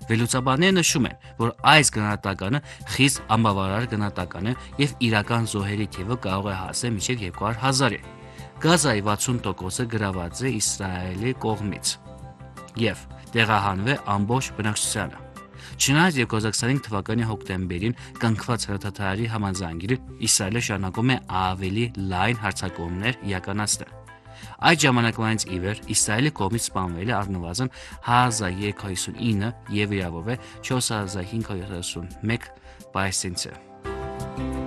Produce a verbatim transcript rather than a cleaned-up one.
Վերլուծաբանները նշում են, որ այս գնահատականը խիստ անբավարար գնահատական է եւ իրական զոհերի թիվը կարող է հասնել մինչեւ երկու հարյուր հազարի։ Գազայի վաթսուն տոկոսը գրաված է Իսրայելի կողմից եւ տեղահանվել ամբողջ բնակչությանը։ Չնայած երկու հազար քսանհինգ թվականի հոկտեմբերին կնքված հրթաթարի համաձայնագիրը Իսրայելը շարունակում է ավելի լայն հարձակումներ իրականացնել։ Այդ ժամանակվանից ի վեր Իսրայելի կողմից սպանվել է առնվազն հազար երեք հարյուր հիսունինը եւ վիրավորվել չորս հազար հինգ հարյուր յոթանասունմեկ պալեստինցի։